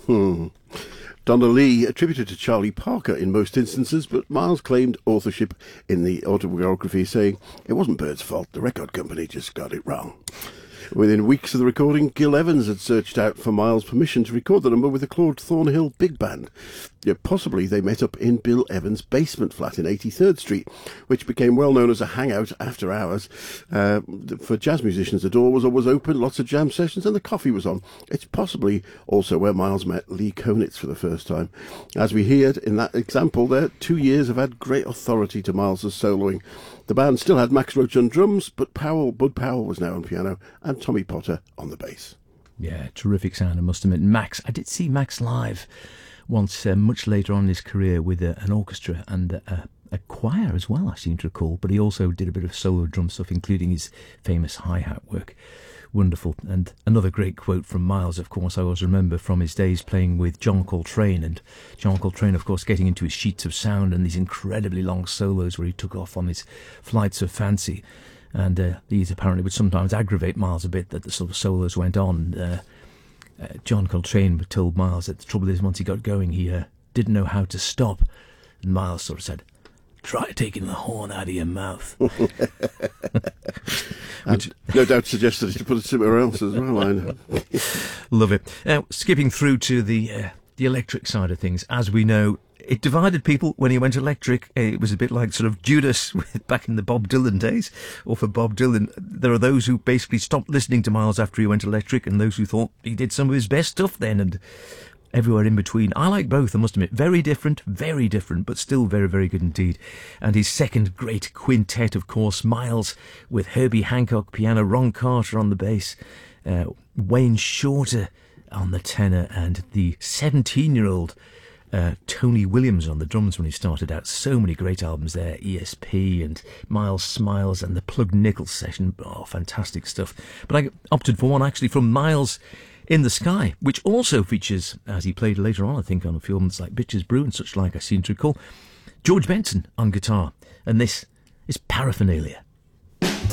Donna Lee attributed to Charlie Parker in most instances, but Miles claimed authorship in the autobiography, saying it wasn't Bird's fault, the record company just got it wrong. Within weeks of the recording, Gil Evans had searched out for Miles' permission to record the number with the Claude Thornhill Big Band. Possibly they met up in Bill Evans' basement flat in 83rd Street, which became well known as a hangout after hours. For jazz musicians, the door was always open, lots of jam sessions, and the coffee was on. It's possibly also where Miles met Lee Konitz for the first time. As we heard in that example there, 2 years have had great authority to Miles' soloing. The band still had Max Roach on drums, but Bud Powell was now on piano and Tommy Potter on the bass. Yeah, terrific sound, I must admit. Max, I did see Max live once, much later on in his career, with an orchestra and a choir as well, I seem to recall. But he also did a bit of solo drum stuff, including his famous hi-hat work. Wonderful. And another great quote from Miles, of course, I always remember from his days playing with John Coltrane. And John Coltrane, of course, getting into his sheets of sound and these incredibly long solos where he took off on his flights of fancy. And these apparently would sometimes aggravate Miles a bit, that the sort of solos went on. John Coltrane told Miles that the trouble is, once he got going, he didn't know how to stop. And Miles sort of said, "Try taking the horn out of your mouth." And no doubt suggested to put it somewhere else as well. I know. Love it. Now, skipping through to the electric side of things, as we know, it divided people when he went electric. It was a bit like sort of Judas back in the Bob Dylan days. Or for Bob Dylan, there are those who basically stopped listening to Miles after he went electric, and those who thought he did some of his best stuff then, and everywhere in between. I like both, I must admit. Very different, but still very, very good indeed. And his second great quintet, of course, Miles with Herbie Hancock piano, Ron Carter on the bass, Wayne Shorter on the tenor, and the 17-year-old Tony Williams on the drums when he started out. So many great albums there, ESP and Miles Smiles and the Plug Nichols session. Oh, fantastic stuff. But I opted for one actually from Miles in the Sky, which also features, as he played later on, I think, on films like Bitches Brew and such like, I seem to recall, George Benson on guitar. And this is Paraphernalia.